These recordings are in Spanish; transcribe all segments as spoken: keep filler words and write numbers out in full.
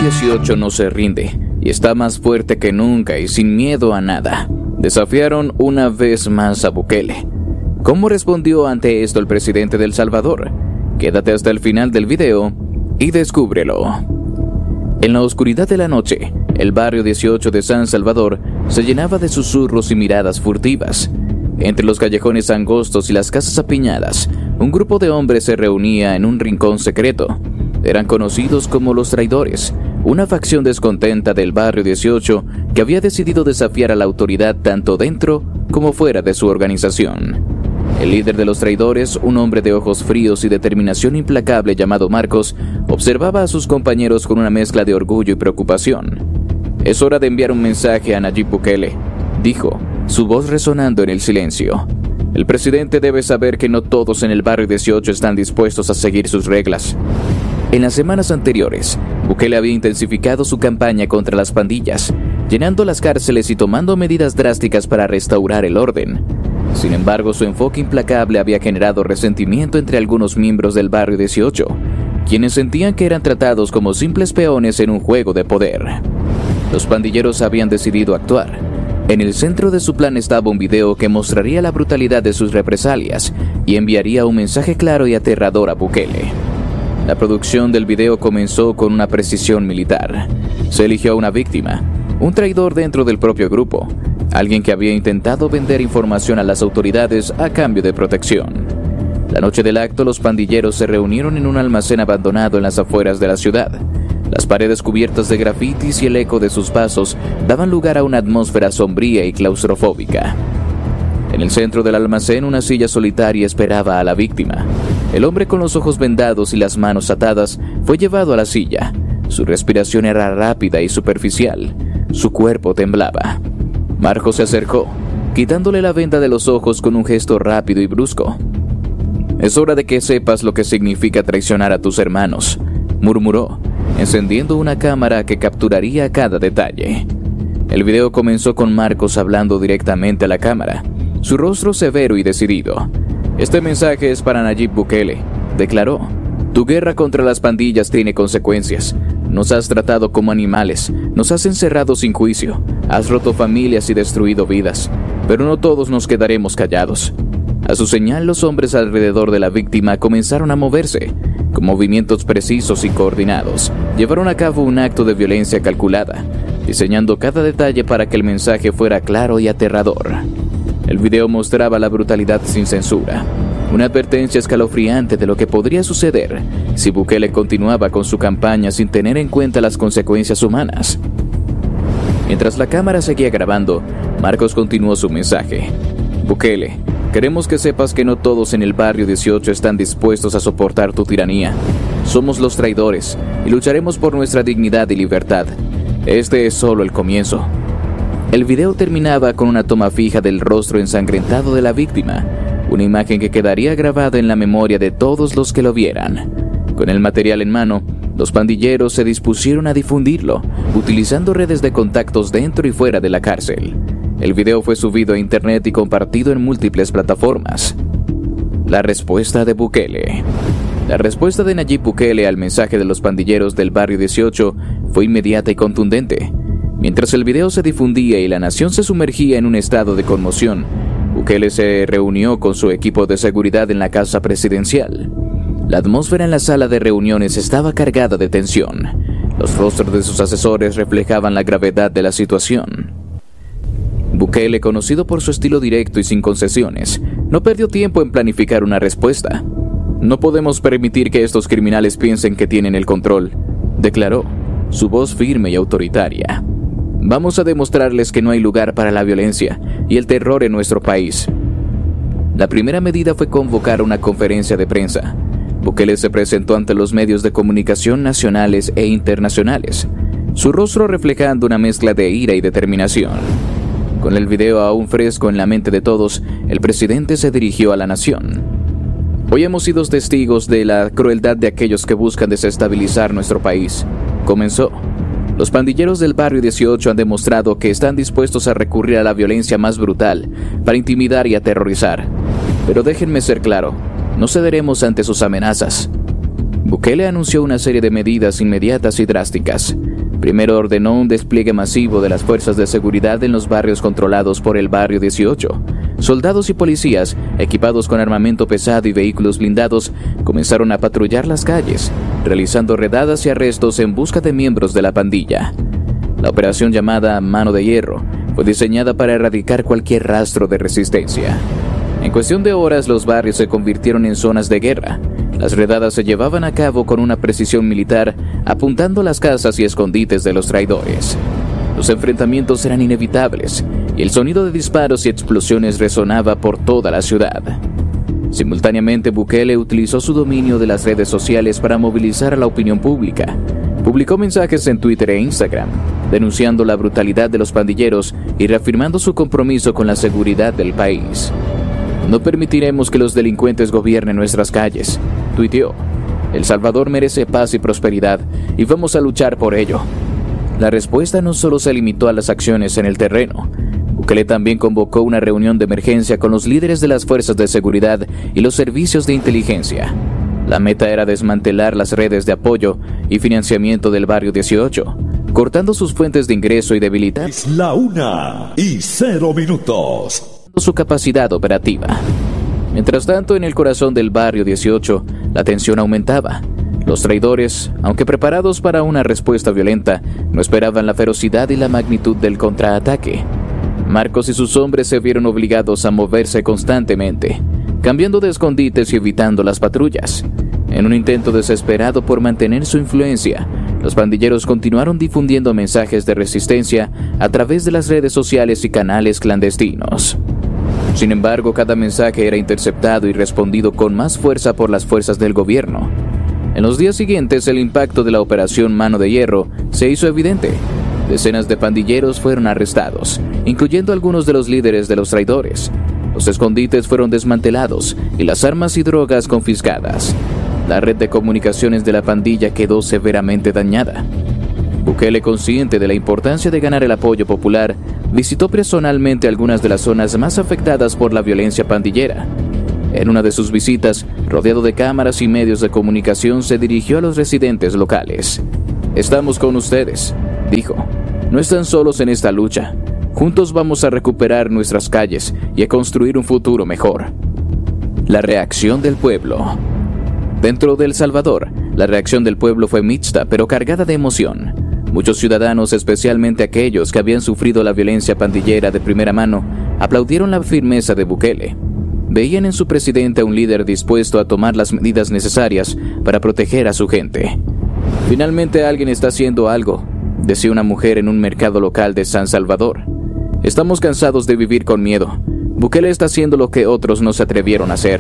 dieciocho no se rinde y está más fuerte que nunca y sin miedo a nada. Desafiaron una vez más a Bukele. ¿Cómo respondió ante esto el presidente de El Salvador? Quédate hasta el final del video y descúbrelo. En la oscuridad de la noche, el barrio dieciocho de San Salvador se llenaba de susurros y miradas furtivas. Entre los callejones angostos y las casas apiñadas, un grupo de hombres se reunía en un rincón secreto. Eran conocidos como los traidores, una facción descontenta del barrio dieciocho que había decidido desafiar a la autoridad tanto dentro como fuera de su organización. El líder de los traidores, un hombre de ojos fríos y determinación implacable llamado Marcos, observaba a sus compañeros con una mezcla de orgullo y preocupación. «Es hora de enviar un mensaje a Nayib Bukele», dijo, su voz resonando en el silencio. «El presidente debe saber que no todos en el barrio dieciocho están dispuestos a seguir sus reglas». En las semanas anteriores, Bukele había intensificado su campaña contra las pandillas, llenando las cárceles y tomando medidas drásticas para restaurar el orden. Sin embargo, su enfoque implacable había generado resentimiento entre algunos miembros del barrio dieciocho, quienes sentían que eran tratados como simples peones en un juego de poder. Los pandilleros habían decidido actuar. En el centro de su plan estaba un video que mostraría la brutalidad de sus represalias y enviaría un mensaje claro y aterrador a Bukele. La producción del video comenzó con una precisión militar. Se eligió a una víctima, un traidor dentro del propio grupo, alguien que había intentado vender información a las autoridades a cambio de protección. La noche del acto, los pandilleros se reunieron en un almacén abandonado en las afueras de la ciudad. Las paredes cubiertas de grafitis y el eco de sus pasos daban lugar a una atmósfera sombría y claustrofóbica. En el centro del almacén, una silla solitaria esperaba a la víctima. El hombre con los ojos vendados y las manos atadas fue llevado a la silla. Su respiración era rápida y superficial. Su cuerpo temblaba. Marcos se acercó, quitándole la venda de los ojos con un gesto rápido y brusco. «Es hora de que sepas lo que significa traicionar a tus hermanos», murmuró, encendiendo una cámara que capturaría cada detalle. El video comenzó con Marcos hablando directamente a la cámara, su rostro severo y decidido. «Este mensaje es para Nayib Bukele», declaró. «Tu guerra contra las pandillas tiene consecuencias. Nos has tratado como animales, nos has encerrado sin juicio, has roto familias y destruido vidas, pero no todos nos quedaremos callados». A su señal, los hombres alrededor de la víctima comenzaron a moverse. Con movimientos precisos y coordinados, llevaron a cabo un acto de violencia calculada, diseñando cada detalle para que el mensaje fuera claro y aterrador. El video mostraba la brutalidad sin censura, una advertencia escalofriante de lo que podría suceder si Bukele continuaba con su campaña sin tener en cuenta las consecuencias humanas. Mientras la cámara seguía grabando, Marcos continuó su mensaje. «Bukele, queremos que sepas que no todos en el barrio dieciocho están dispuestos a soportar tu tiranía. Somos los traidores y lucharemos por nuestra dignidad y libertad. Este es solo el comienzo». El video terminaba con una toma fija del rostro ensangrentado de la víctima, una imagen que quedaría grabada en la memoria de todos los que lo vieran. Con el material en mano, los pandilleros se dispusieron a difundirlo, utilizando redes de contactos dentro y fuera de la cárcel. El video fue subido a internet y compartido en múltiples plataformas. La respuesta de Bukele. La respuesta de Nayib Bukele al mensaje de los pandilleros del barrio dieciocho fue inmediata y contundente. Mientras el video se difundía y la nación se sumergía en un estado de conmoción, Bukele se reunió con su equipo de seguridad en la casa presidencial. La atmósfera en la sala de reuniones estaba cargada de tensión. Los rostros de sus asesores reflejaban la gravedad de la situación. Bukele, conocido por su estilo directo y sin concesiones, no perdió tiempo en planificar una respuesta. «No podemos permitir que estos criminales piensen que tienen el control», declaró, su voz firme y autoritaria. «Vamos a demostrarles que no hay lugar para la violencia y el terror en nuestro país». La primera medida fue convocar una conferencia de prensa. Bukele se presentó ante los medios de comunicación nacionales e internacionales, su rostro reflejando una mezcla de ira y determinación. Con el video aún fresco en la mente de todos, el presidente se dirigió a la nación. «Hoy hemos sido testigos de la crueldad de aquellos que buscan desestabilizar nuestro país», comenzó. «Los pandilleros del barrio dieciocho han demostrado que están dispuestos a recurrir a la violencia más brutal para intimidar y aterrorizar. Pero déjenme ser claro, no cederemos ante sus amenazas». Bukele anunció una serie de medidas inmediatas y drásticas. Primero ordenó un despliegue masivo de las fuerzas de seguridad en los barrios controlados por el Barrio dieciocho. Soldados y policías, equipados con armamento pesado y vehículos blindados, comenzaron a patrullar las calles, realizando redadas y arrestos en busca de miembros de la pandilla. La operación llamada Mano de Hierro fue diseñada para erradicar cualquier rastro de resistencia. En cuestión de horas, los barrios se convirtieron en zonas de guerra. Las redadas se llevaban a cabo con una precisión militar, apuntando a las casas y escondites de los traidores. Los enfrentamientos eran inevitables, y el sonido de disparos y explosiones resonaba por toda la ciudad. Simultáneamente, Bukele utilizó su dominio de las redes sociales para movilizar a la opinión pública. Publicó mensajes en Twitter e Instagram, denunciando la brutalidad de los pandilleros y reafirmando su compromiso con la seguridad del país. No permitiremos que los delincuentes gobiernen nuestras calles, tuiteó. El Salvador merece paz y prosperidad, y vamos a luchar por ello. La respuesta no solo se limitó a las acciones en el terreno. Bukele también convocó una reunión de emergencia con los líderes de las fuerzas de seguridad y los servicios de inteligencia. La meta era desmantelar las redes de apoyo y financiamiento del Barrio dieciocho, cortando sus fuentes de ingreso y debilitando Es la una y cero minutos. su capacidad operativa. Mientras tanto, en el corazón del Barrio dieciocho, la tensión aumentaba. Los traidores, aunque preparados para una respuesta violenta, no esperaban la ferocidad y la magnitud del contraataque. Marcos y sus hombres se vieron obligados a moverse constantemente, cambiando de escondites y evitando las patrullas. En un intento desesperado por mantener su influencia, los pandilleros continuaron difundiendo mensajes de resistencia a través de las redes sociales y canales clandestinos. Sin embargo, cada mensaje era interceptado y respondido con más fuerza por las fuerzas del gobierno. En los días siguientes, el impacto de la operación Mano de Hierro se hizo evidente. Decenas de pandilleros fueron arrestados, incluyendo algunos de los líderes de los traidores. Los escondites fueron desmantelados y las armas y drogas confiscadas. La red de comunicaciones de la pandilla quedó severamente dañada. Bukele, consciente de la importancia de ganar el apoyo popular, visitó personalmente algunas de las zonas más afectadas por la violencia pandillera. En una de sus visitas, rodeado de cámaras y medios de comunicación, se dirigió a los residentes locales. «Estamos con ustedes», dijo. «No están solos en esta lucha. Juntos vamos a recuperar nuestras calles y a construir un futuro mejor». La reacción del pueblo. Dentro de El Salvador, la reacción del pueblo fue mixta, pero cargada de emoción. Muchos ciudadanos, especialmente aquellos que habían sufrido la violencia pandillera de primera mano, aplaudieron la firmeza de Bukele. Veían en su presidente a un líder dispuesto a tomar las medidas necesarias para proteger a su gente. «Finalmente alguien está haciendo algo», decía una mujer en un mercado local de San Salvador. «Estamos cansados de vivir con miedo. Bukele está haciendo lo que otros no se atrevieron a hacer».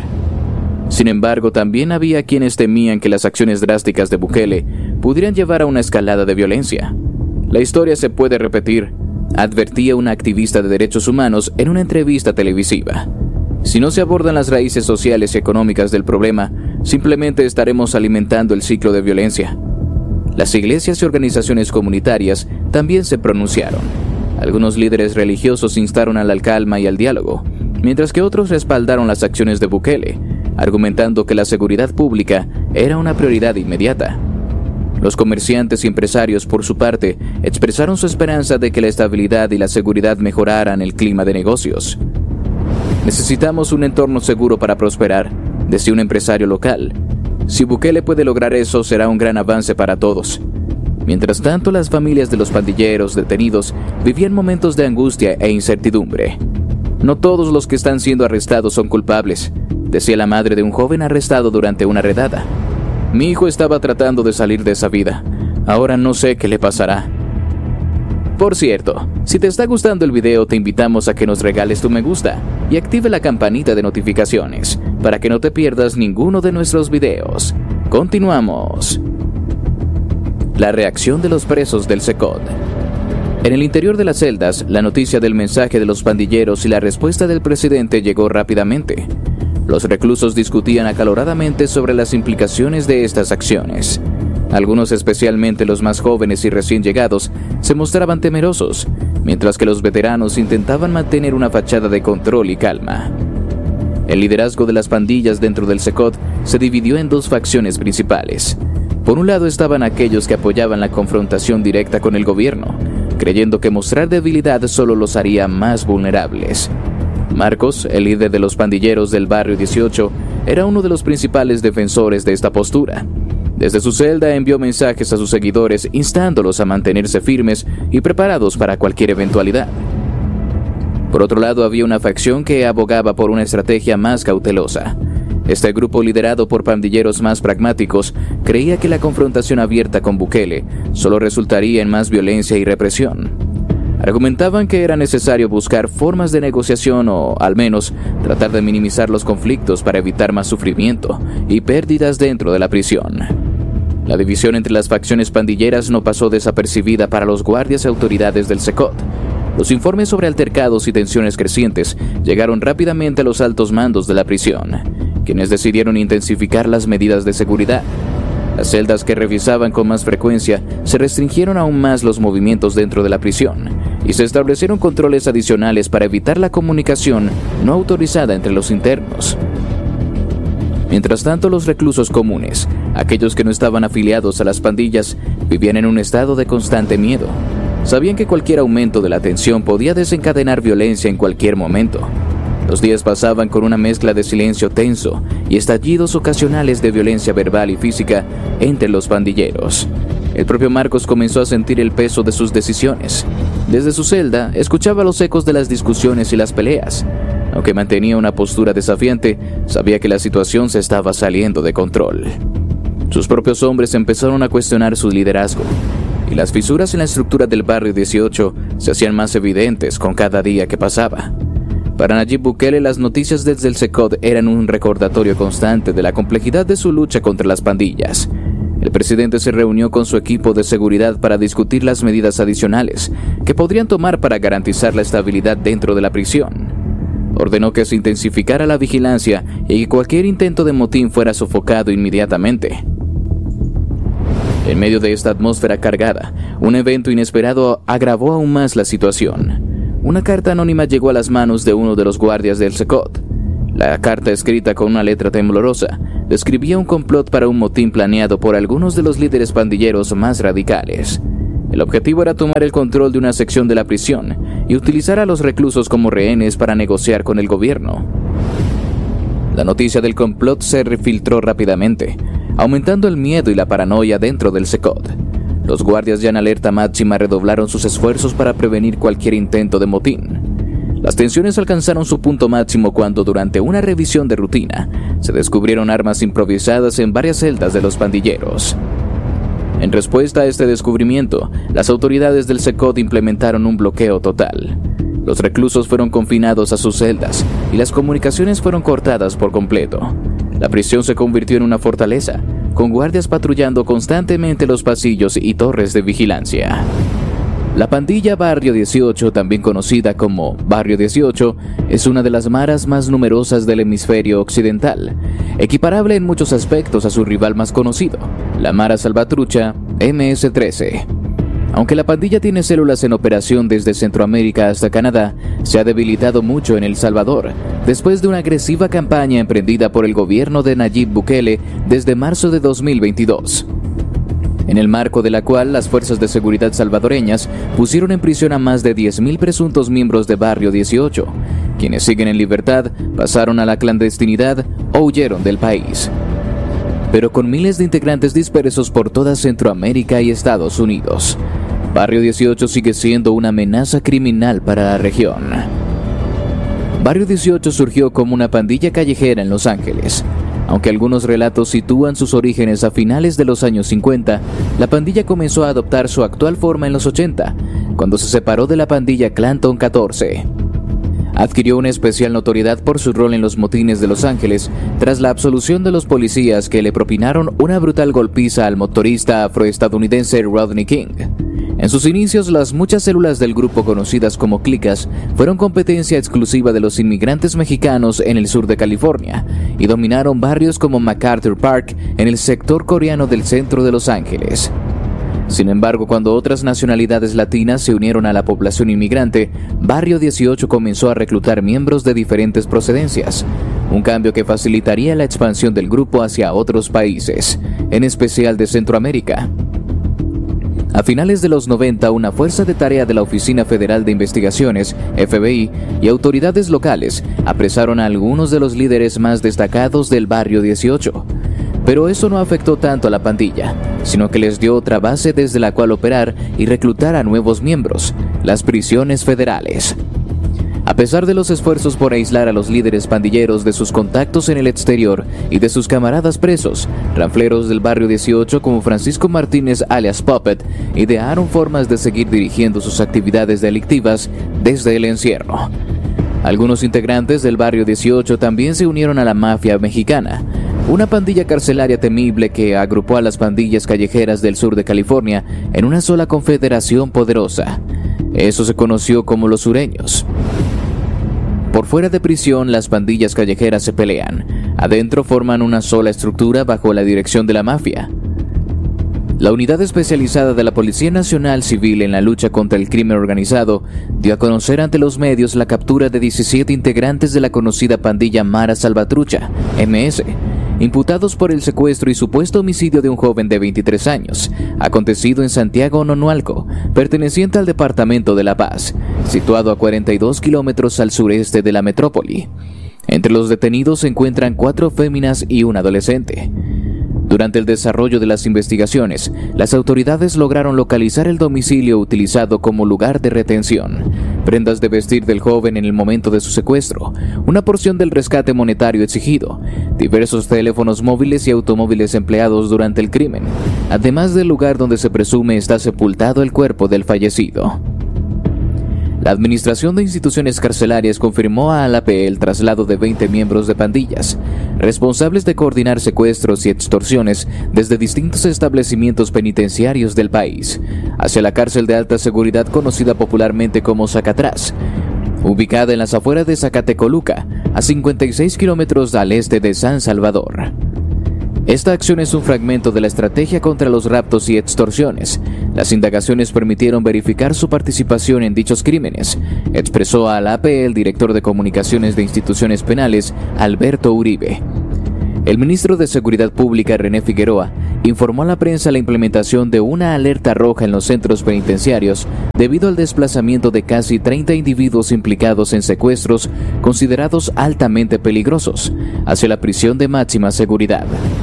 Sin embargo, también había quienes temían que las acciones drásticas de Bukele pudieran llevar a una escalada de violencia. «La historia se puede repetir», advertía una activista de derechos humanos en una entrevista televisiva. «Si no se abordan las raíces sociales y económicas del problema, simplemente estaremos alimentando el ciclo de violencia». Las iglesias y organizaciones comunitarias también se pronunciaron. Algunos líderes religiosos instaron a la calma y al diálogo, mientras que otros respaldaron las acciones de Bukele, argumentando que la seguridad pública era una prioridad inmediata. Los comerciantes y empresarios, por su parte, expresaron su esperanza de que la estabilidad y la seguridad mejoraran el clima de negocios. «Necesitamos un entorno seguro para prosperar», decía un empresario local. «Si Bukele puede lograr eso, será un gran avance para todos». Mientras tanto, las familias de los pandilleros detenidos vivían momentos de angustia e incertidumbre. «No todos los que están siendo arrestados son culpables», decía la madre de un joven arrestado durante una redada. «Mi hijo estaba tratando de salir de esa vida. Ahora no sé qué le pasará». Por cierto, si te está gustando el video, te invitamos a que nos regales tu me gusta y active la campanita de notificaciones para que no te pierdas ninguno de nuestros videos. Continuamos. La reacción de los presos del SECOT. En el interior de las celdas, la noticia del mensaje de los pandilleros y la respuesta del presidente llegó rápidamente. Los reclusos discutían acaloradamente sobre las implicaciones de estas acciones. Algunos, especialmente los más jóvenes y recién llegados, se mostraban temerosos, mientras que los veteranos intentaban mantener una fachada de control y calma. El liderazgo de las pandillas dentro del Secot se dividió en dos facciones principales. Por un lado estaban aquellos que apoyaban la confrontación directa con el gobierno, creyendo que mostrar debilidad solo los haría más vulnerables. Marcos, el líder de los pandilleros del Barrio dieciocho, era uno de los principales defensores de esta postura. Desde su celda envió mensajes a sus seguidores instándolos a mantenerse firmes y preparados para cualquier eventualidad. Por otro lado, había una facción que abogaba por una estrategia más cautelosa. Este grupo, liderado por pandilleros más pragmáticos, creía que la confrontación abierta con Bukele solo resultaría en más violencia y represión. Argumentaban que era necesario buscar formas de negociación o, al menos, tratar de minimizar los conflictos para evitar más sufrimiento y pérdidas dentro de la prisión. La división entre las facciones pandilleras no pasó desapercibida para los guardias y autoridades del Secot. Los informes sobre altercados y tensiones crecientes llegaron rápidamente a los altos mandos de la prisión, quienes decidieron intensificar las medidas de seguridad. Las celdas que revisaban con más frecuencia se restringieron aún más los movimientos dentro de la prisión y se establecieron controles adicionales para evitar la comunicación no autorizada entre los internos. Mientras tanto, los reclusos comunes, aquellos que no estaban afiliados a las pandillas, vivían en un estado de constante miedo. Sabían que cualquier aumento de la tensión podía desencadenar violencia en cualquier momento. Los días pasaban con una mezcla de silencio tenso y estallidos ocasionales de violencia verbal y física entre los pandilleros. El propio Marcos comenzó a sentir el peso de sus decisiones. Desde su celda, escuchaba los ecos de las discusiones y las peleas. Aunque mantenía una postura desafiante, sabía que la situación se estaba saliendo de control. Sus propios hombres empezaron a cuestionar su liderazgo, y las fisuras en la estructura del Barrio dieciocho se hacían más evidentes con cada día que pasaba. Para Nayib Bukele, las noticias desde el Secot eran un recordatorio constante de la complejidad de su lucha contra las pandillas. El presidente se reunió con su equipo de seguridad para discutir las medidas adicionales que podrían tomar para garantizar la estabilidad dentro de la prisión. Ordenó que se intensificara la vigilancia y que cualquier intento de motín fuera sofocado inmediatamente. En medio de esta atmósfera cargada, un evento inesperado agravó aún más la situación. Una carta anónima llegó a las manos de uno de los guardias del Secot. La carta, escrita con una letra temblorosa, describía un complot para un motín planeado por algunos de los líderes pandilleros más radicales. El objetivo era tomar el control de una sección de la prisión y utilizar a los reclusos como rehenes para negociar con el gobierno. La noticia del complot se refiltró rápidamente, aumentando el miedo y la paranoia dentro del Secot. Los guardias, ya en alerta máxima, redoblaron sus esfuerzos para prevenir cualquier intento de motín. Las tensiones alcanzaron su punto máximo cuando, durante una revisión de rutina, se descubrieron armas improvisadas en varias celdas de los pandilleros. En respuesta a este descubrimiento, las autoridades del Secot implementaron un bloqueo total. Los reclusos fueron confinados a sus celdas y las comunicaciones fueron cortadas por completo. La prisión se convirtió en una fortaleza, con guardias patrullando constantemente los pasillos y torres de vigilancia. La pandilla Barrio dieciocho, también conocida como Barrio dieciocho, es una de las maras más numerosas del hemisferio occidental, equiparable en muchos aspectos a su rival más conocido, la Mara Salvatrucha eme ese trece. Aunque la pandilla tiene células en operación desde Centroamérica hasta Canadá, se ha debilitado mucho en El Salvador, después de una agresiva campaña emprendida por el gobierno de Nayib Bukele desde marzo de dos mil veintidós. En el marco de la cual las fuerzas de seguridad salvadoreñas pusieron en prisión a más de diez mil presuntos miembros de Barrio dieciocho, quienes siguen en libertad, pasaron a la clandestinidad o huyeron del país. Pero con miles de integrantes dispersos por toda Centroamérica y Estados Unidos, Barrio dieciocho sigue siendo una amenaza criminal para la región. Barrio dieciocho surgió como una pandilla callejera en Los Ángeles. Aunque algunos relatos sitúan sus orígenes a finales de los años cincuenta, la pandilla comenzó a adoptar su actual forma en los ochenta, cuando se separó de la pandilla Clanton catorce. Adquirió una especial notoriedad por su rol en los motines de Los Ángeles tras la absolución de los policías que le propinaron una brutal golpiza al motorista afroestadounidense Rodney King. En sus inicios, las muchas células del grupo, conocidas como clicas, fueron competencia exclusiva de los inmigrantes mexicanos en el sur de California y dominaron barrios como MacArthur Park en el sector coreano del centro de Los Ángeles. Sin embargo, cuando otras nacionalidades latinas se unieron a la población inmigrante, Barrio dieciocho comenzó a reclutar miembros de diferentes procedencias, un cambio que facilitaría la expansión del grupo hacia otros países, en especial de Centroamérica. A finales de los noventa, una fuerza de tarea de la Oficina Federal de Investigaciones, F B I, y autoridades locales apresaron a algunos de los líderes más destacados del Barrio dieciocho. Pero eso no afectó tanto a la pandilla, sino que les dio otra base desde la cual operar y reclutar a nuevos miembros, las prisiones federales. A pesar de los esfuerzos por aislar a los líderes pandilleros de sus contactos en el exterior y de sus camaradas presos, ranfleros del Barrio dieciocho como Francisco Martínez alias Puppet idearon formas de seguir dirigiendo sus actividades delictivas desde el encierro. Algunos integrantes del Barrio dieciocho también se unieron a la mafia mexicana, una pandilla carcelaria temible que agrupó a las pandillas callejeras del sur de California en una sola confederación poderosa. Eso se conoció como los sureños. Por fuera de prisión, las pandillas callejeras se pelean. Adentro forman una sola estructura bajo la dirección de la mafia. La unidad especializada de la Policía Nacional Civil en la lucha contra el crimen organizado dio a conocer ante los medios la captura de diecisiete integrantes de la conocida pandilla Mara Salvatrucha, M S, imputados por el secuestro y supuesto homicidio de un joven de veintitrés años, acontecido en Santiago Nonualco, perteneciente al departamento de La Paz, situado a cuarenta y dos kilómetros al sureste de la metrópoli. Entre los detenidos se encuentran cuatro féminas y un adolescente. Durante el desarrollo de las investigaciones, las autoridades lograron localizar el domicilio utilizado como lugar de retención, prendas de vestir del joven en el momento de su secuestro, una porción del rescate monetario exigido, diversos teléfonos móviles y automóviles empleados durante el crimen, además del lugar donde se presume está sepultado el cuerpo del fallecido. La Administración de Instituciones Carcelarias confirmó a A P el traslado de veinte miembros de pandillas, responsables de coordinar secuestros y extorsiones desde distintos establecimientos penitenciarios del país, hacia la cárcel de alta seguridad conocida popularmente como Zacatrás, ubicada en las afueras de Zacatecoluca, a cincuenta y seis kilómetros al este de San Salvador. Esta acción es un fragmento de la estrategia contra los raptos y extorsiones. Las indagaciones permitieron verificar su participación en dichos crímenes, expresó a la A P el director de comunicaciones de instituciones penales, Alberto Uribe. El ministro de Seguridad Pública, René Figueroa, informó a la prensa la implementación de una alerta roja en los centros penitenciarios debido al desplazamiento de casi treinta individuos implicados en secuestros considerados altamente peligrosos hacia la prisión de máxima seguridad.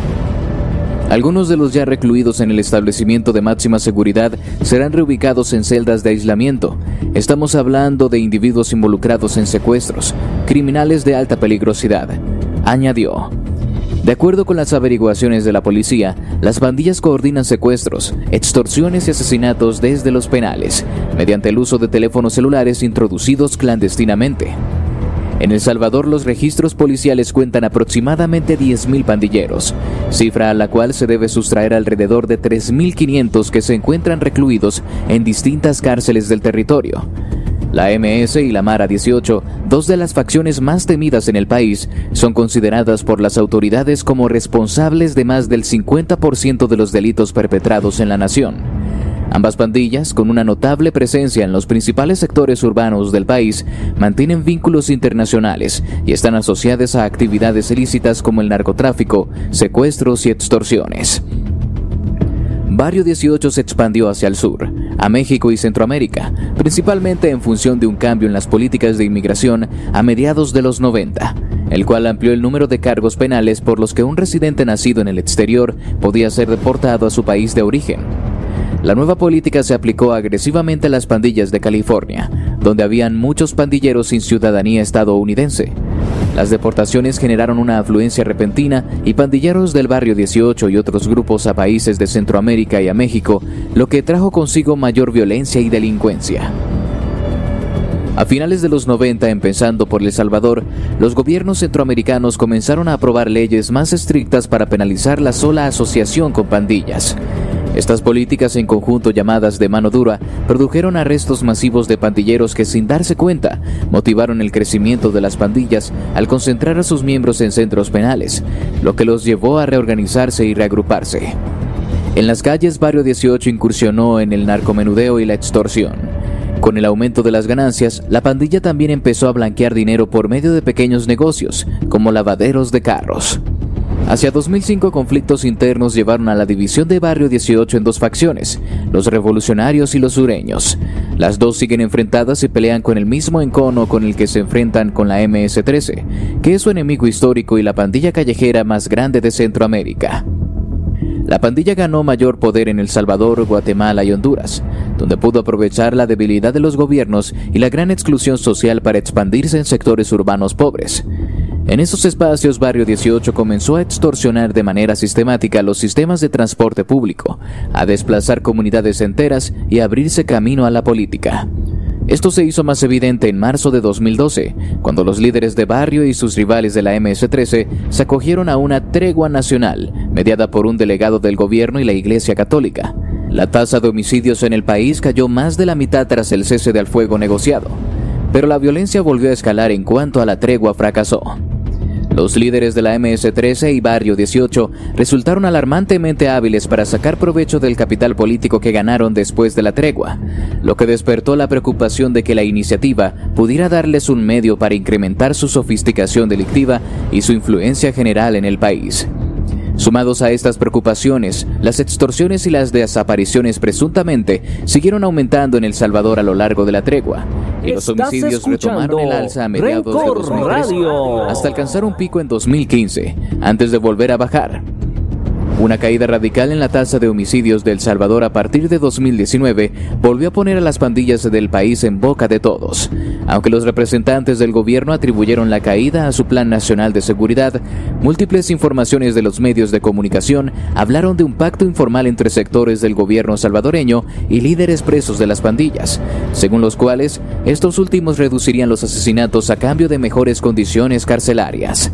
Algunos de los ya recluidos en el establecimiento de máxima seguridad serán reubicados en celdas de aislamiento. Estamos hablando de individuos involucrados en secuestros, criminales de alta peligrosidad, añadió. De acuerdo con las averiguaciones de la policía, las pandillas coordinan secuestros, extorsiones y asesinatos desde los penales, mediante el uso de teléfonos celulares introducidos clandestinamente. En El Salvador, los registros policiales cuentan aproximadamente diez mil pandilleros, cifra a la cual se debe sustraer alrededor de tres mil quinientos que se encuentran recluidos en distintas cárceles del territorio. La M S y la Mara dieciocho, dos de las facciones más temidas en el país, son consideradas por las autoridades como responsables de más del cincuenta por ciento de los delitos perpetrados en la nación. Ambas pandillas, con una notable presencia en los principales sectores urbanos del país, mantienen vínculos internacionales y están asociadas a actividades ilícitas como el narcotráfico, secuestros y extorsiones. Barrio dieciocho se expandió hacia el sur, a México y Centroamérica, principalmente en función de un cambio en las políticas de inmigración a mediados de los noventa, el cual amplió el número de cargos penales por los que un residente nacido en el exterior podía ser deportado a su país de origen. La nueva política se aplicó agresivamente a las pandillas de California, donde habían muchos pandilleros sin ciudadanía estadounidense. Las deportaciones generaron una afluencia repentina y pandilleros del Barrio dieciocho y otros grupos a países de Centroamérica y a México, lo que trajo consigo mayor violencia y delincuencia. A finales de los noventa, empezando por El Salvador, los gobiernos centroamericanos comenzaron a aprobar leyes más estrictas para penalizar la sola asociación con pandillas. Estas políticas, en conjunto llamadas de mano dura, produjeron arrestos masivos de pandilleros que, sin darse cuenta, motivaron el crecimiento de las pandillas al concentrar a sus miembros en centros penales, lo que los llevó a reorganizarse y reagruparse. En las calles, Barrio dieciocho incursionó en el narcomenudeo y la extorsión. Con el aumento de las ganancias, la pandilla también empezó a blanquear dinero por medio de pequeños negocios, como lavaderos de carros. Hacia dos mil cinco, conflictos internos llevaron a la división de Barrio dieciocho en dos facciones, los revolucionarios y los sureños. Las dos siguen enfrentadas y pelean con el mismo encono con el que se enfrentan con la eme ese trece, que es su enemigo histórico y la pandilla callejera más grande de Centroamérica. La pandilla ganó mayor poder en El Salvador, Guatemala y Honduras, donde pudo aprovechar la debilidad de los gobiernos y la gran exclusión social para expandirse en sectores urbanos pobres. En esos espacios, Barrio dieciocho comenzó a extorsionar de manera sistemática los sistemas de transporte público, a desplazar comunidades enteras y a abrirse camino a la política. Esto se hizo más evidente en marzo de dos mil doce, cuando los líderes de Barrio y sus rivales de la eme ese trece se acogieron a una tregua nacional, mediada por un delegado del gobierno y la Iglesia Católica. La tasa de homicidios en el país cayó más de la mitad tras el cese del fuego negociado, pero la violencia volvió a escalar en cuanto a la tregua fracasó. Los líderes de la eme ese trece y Barrio dieciocho resultaron alarmantemente hábiles para sacar provecho del capital político que ganaron después de la tregua, lo que despertó la preocupación de que la iniciativa pudiera darles un medio para incrementar su sofisticación delictiva y su influencia general en el país. Sumados a estas preocupaciones, las extorsiones y las desapariciones presuntamente siguieron aumentando en El Salvador a lo largo de la tregua, y los homicidios retomaron el alza a mediados de dos mil trece, hasta alcanzar un pico en dos mil quince, antes de volver a bajar. Una caída radical en la tasa de homicidios de El Salvador a partir de dos mil diecinueve volvió a poner a las pandillas del país en boca de todos. Aunque los representantes del gobierno atribuyeron la caída a su Plan Nacional de Seguridad, múltiples informaciones de los medios de comunicación hablaron de un pacto informal entre sectores del gobierno salvadoreño y líderes presos de las pandillas, según los cuales estos últimos reducirían los asesinatos a cambio de mejores condiciones carcelarias.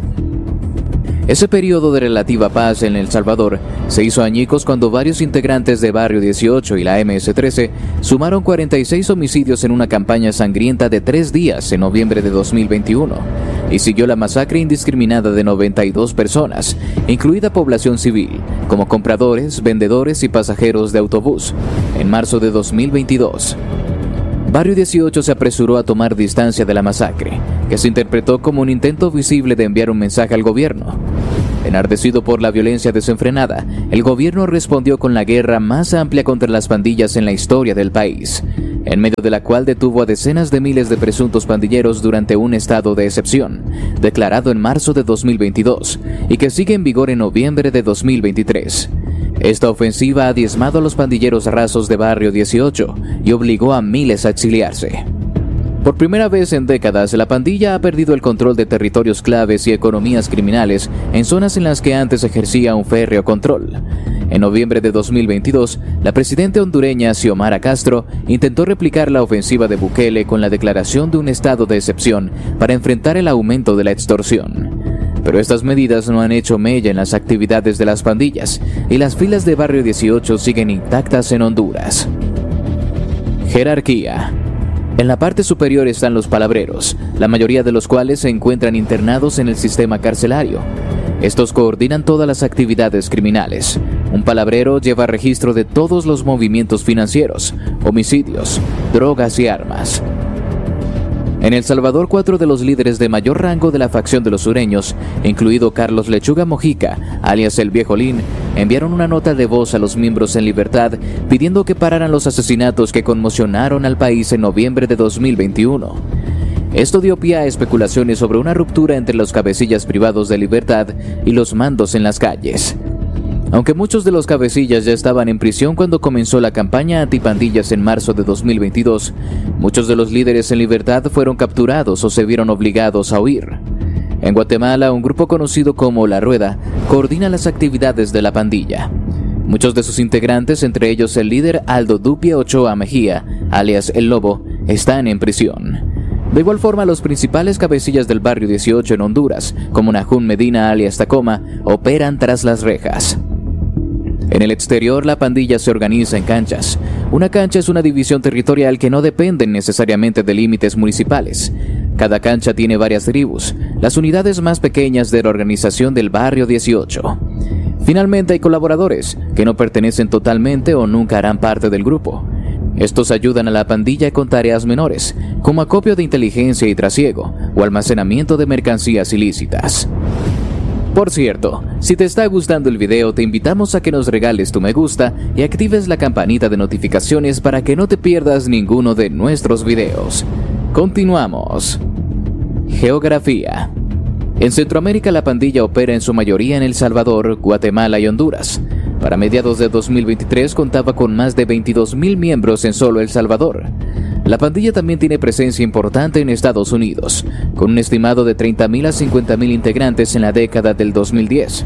Ese periodo de relativa paz en El Salvador se hizo añicos cuando varios integrantes de Barrio dieciocho y la eme ese trece sumaron cuarenta y seis homicidios en una campaña sangrienta de tres días en noviembre de dos mil veintiuno, y siguió la masacre indiscriminada de noventa y dos personas, incluida población civil, como compradores, vendedores y pasajeros de autobús, en marzo de dos mil veintidós. Barrio dieciocho se apresuró a tomar distancia de la masacre, que se interpretó como un intento visible de enviar un mensaje al gobierno. Enardecido por la violencia desenfrenada, el gobierno respondió con la guerra más amplia contra las pandillas en la historia del país, en medio de la cual detuvo a decenas de miles de presuntos pandilleros durante un estado de excepción, declarado en marzo de dos mil veintidós, y que sigue en vigor en noviembre de dos mil veintitrés. Esta ofensiva ha diezmado a los pandilleros rasos de Barrio dieciocho y obligó a miles a exiliarse. Por primera vez en décadas, la pandilla ha perdido el control de territorios claves y economías criminales en zonas en las que antes ejercía un férreo control. En noviembre de dos mil veintidós, la presidenta hondureña Xiomara Castro intentó replicar la ofensiva de Bukele con la declaración de un estado de excepción para enfrentar el aumento de la extorsión. Pero estas medidas no han hecho mella en las actividades de las pandillas, y las filas de Barrio dieciocho siguen intactas en Honduras. Jerarquía. En la parte superior están los palabreros, la mayoría de los cuales se encuentran internados en el sistema carcelario. Estos coordinan todas las actividades criminales. Un palabrero lleva registro de todos los movimientos financieros, homicidios, drogas y armas. En El Salvador, cuatro de los líderes de mayor rango de la facción de los sureños, incluido Carlos Lechuga Mojica, alias El Viejo-Lín, enviaron una nota de voz a los miembros en libertad pidiendo que pararan los asesinatos que conmocionaron al país en noviembre de dos mil veintiuno. Esto dio pie a especulaciones sobre una ruptura entre los cabecillas privados de libertad y los mandos en las calles. Aunque muchos de los cabecillas ya estaban en prisión cuando comenzó la campaña antipandillas en marzo de dos mil veintidós, muchos de los líderes en libertad fueron capturados o se vieron obligados a huir. En Guatemala, un grupo conocido como La Rueda coordina las actividades de la pandilla. Muchos de sus integrantes, entre ellos el líder Aldo Dupia Ochoa Mejía, alias El Lobo, están en prisión. De igual forma, los principales cabecillas del Barrio dieciocho en Honduras, como Nahum Medina alias Tacoma, operan tras las rejas. En el exterior, la pandilla se organiza en canchas. Una cancha es una división territorial que no depende necesariamente de límites municipales. Cada cancha tiene varias tribus, las unidades más pequeñas de la organización del Barrio dieciocho. Finalmente, hay colaboradores, que no pertenecen totalmente o nunca harán parte del grupo. Estos ayudan a la pandilla con tareas menores, como acopio de inteligencia y trasiego, o almacenamiento de mercancías ilícitas. Por cierto, si te está gustando el video, te invitamos a que nos regales tu me gusta y actives la campanita de notificaciones para que no te pierdas ninguno de nuestros videos. Continuamos. Geografía. En Centroamérica la pandilla opera en su mayoría en El Salvador, Guatemala y Honduras. Para mediados de dos mil veintitrés contaba con más de veintidós mil miembros en solo El Salvador. La pandilla también tiene presencia importante en Estados Unidos, con un estimado de treinta mil a cincuenta mil integrantes en la década del dos mil diez.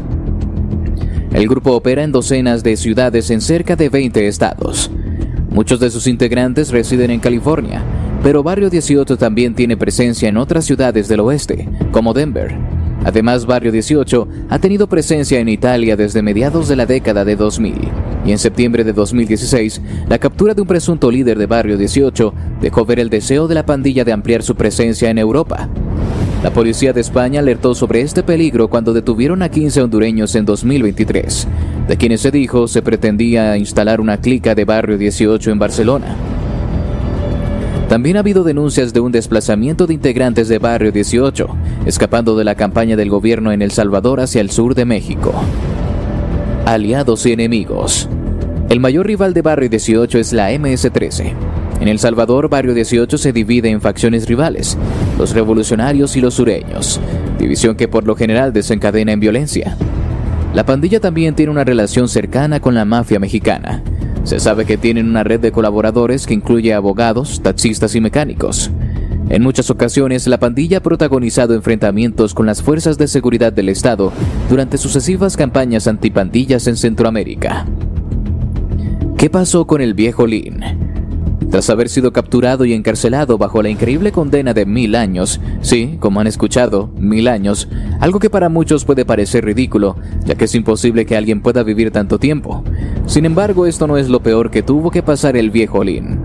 El grupo opera en docenas de ciudades en cerca de veinte estados. Muchos de sus integrantes residen en California, pero Barrio dieciocho también tiene presencia en otras ciudades del oeste, como Denver. Además, Barrio dieciocho ha tenido presencia en Italia desde mediados de la década de dos mil, y en septiembre de dos mil dieciséis, la captura de un presunto líder de Barrio dieciocho dejó ver el deseo de la pandilla de ampliar su presencia en Europa. La policía de España alertó sobre este peligro cuando detuvieron a quince hondureños en dos mil veintitrés, de quienes se dijo se pretendía instalar una clica de Barrio dieciocho en Barcelona. También ha habido denuncias de un desplazamiento de integrantes de Barrio dieciocho, escapando de la campaña del gobierno en El Salvador hacia el sur de México. Aliados y enemigos. El mayor rival de Barrio dieciocho es la eme ese trece. En El Salvador, Barrio dieciocho se divide en facciones rivales, los revolucionarios y los sureños, división que por lo general desencadena en violencia. La pandilla también tiene una relación cercana con la mafia mexicana. Se sabe que tienen una red de colaboradores que incluye abogados, taxistas y mecánicos. En muchas ocasiones, la pandilla ha protagonizado enfrentamientos con las fuerzas de seguridad del Estado durante sucesivas campañas antipandillas en Centroamérica. ¿Qué pasó con el viejo Lin? Tras haber sido capturado y encarcelado bajo la increíble condena de mil años, sí, como han escuchado, mil años, algo que para muchos puede parecer ridículo, ya que es imposible que alguien pueda vivir tanto tiempo. Sin embargo, esto no es lo peor que tuvo que pasar el viejo Lin,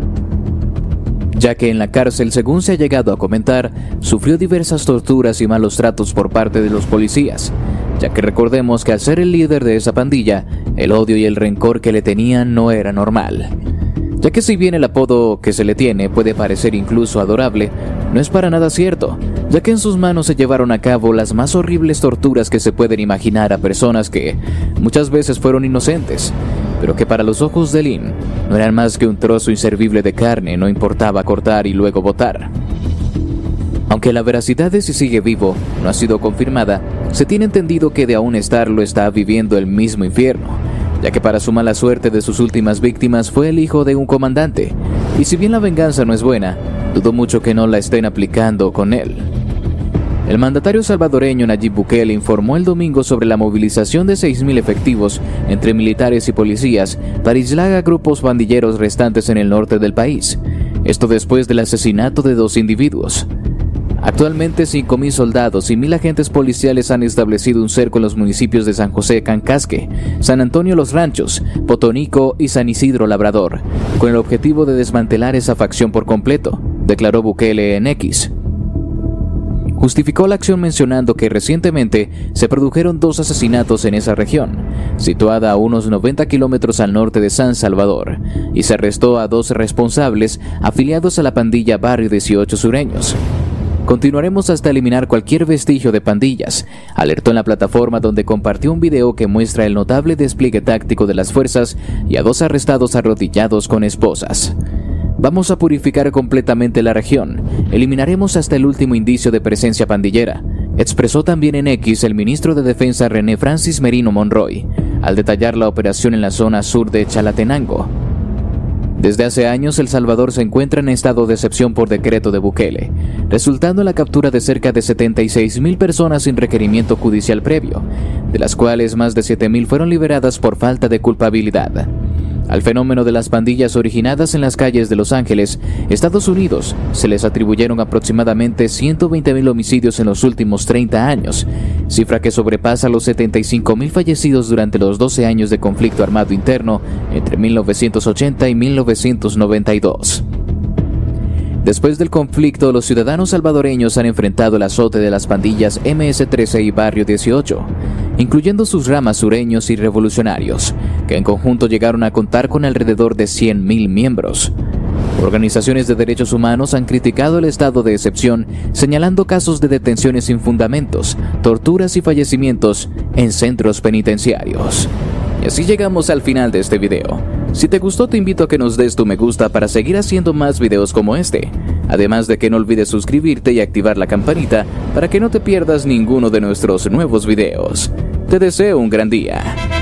ya que en la cárcel, según se ha llegado a comentar, sufrió diversas torturas y malos tratos por parte de los policías, ya que recordemos que al ser el líder de esa pandilla, el odio y el rencor que le tenían no era normal. Ya que si bien el apodo que se le tiene puede parecer incluso adorable, no es para nada cierto, ya que en sus manos se llevaron a cabo las más horribles torturas que se pueden imaginar a personas que muchas veces fueron inocentes, pero que para los ojos de Lin no eran más que un trozo inservible de carne, no importaba cortar y luego botar. Aunque la veracidad de si sigue vivo no ha sido confirmada, se tiene entendido que de aún estarlo está viviendo el mismo infierno, ya que para su mala suerte de sus últimas víctimas fue el hijo de un comandante, y si bien la venganza no es buena, dudo mucho que no la estén aplicando con él. El mandatario salvadoreño Nayib Bukele informó el domingo sobre la movilización de seis mil efectivos entre militares y policías para aislar a grupos pandilleros restantes en el norte del país, esto después del asesinato de dos individuos. Actualmente cinco mil soldados y mil agentes policiales han establecido un cerco en los municipios de San José Cancasque, San Antonio Los Ranchos, Potonico y San Isidro Labrador, con el objetivo de desmantelar esa facción por completo, declaró Bukele en X. Justificó la acción mencionando que recientemente se produjeron dos asesinatos en esa región, situada a unos noventa kilómetros al norte de San Salvador, y se arrestó a dos responsables afiliados a la pandilla Barrio dieciocho Sureños. Continuaremos hasta eliminar cualquier vestigio de pandillas, alertó en la plataforma donde compartió un video que muestra el notable despliegue táctico de las fuerzas y a dos arrestados arrodillados con esposas. Vamos a purificar completamente la región, eliminaremos hasta el último indicio de presencia pandillera, expresó también en X el ministro de Defensa René Francis Merino Monroy, al detallar la operación en la zona sur de Chalatenango. Desde hace años, El Salvador se encuentra en estado de excepción por decreto de Bukele, resultando en la captura de cerca de setenta y seis mil personas sin requerimiento judicial previo, de las cuales más de siete mil fueron liberadas por falta de culpabilidad. Al fenómeno de las pandillas originadas en las calles de Los Ángeles, Estados Unidos, se les atribuyeron aproximadamente ciento veinte mil homicidios en los últimos treinta años, cifra que sobrepasa los setenta y cinco mil fallecidos durante los doce años de conflicto armado interno entre mil novecientos ochenta y mil novecientos noventa y dos. Después del conflicto, los ciudadanos salvadoreños han enfrentado el azote de las pandillas eme ese trece y Barrio dieciocho, incluyendo sus ramas sureños y revolucionarios, que en conjunto llegaron a contar con alrededor de cien mil miembros. Organizaciones de derechos humanos han criticado el estado de excepción, señalando casos de detenciones sin fundamentos, torturas y fallecimientos en centros penitenciarios. Y así llegamos al final de este video. Si te gustó, te invito a que nos des tu me gusta para seguir haciendo más videos como este. Además de que no olvides suscribirte y activar la campanita para que no te pierdas ninguno de nuestros nuevos videos. Te deseo un gran día.